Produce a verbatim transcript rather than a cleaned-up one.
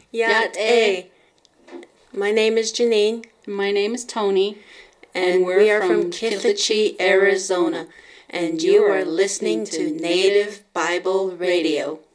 Yat E. My name is Janine. My name is Tony. And, and we are from Kittleachee, Arizona. And you are listening to Native Bible Radio.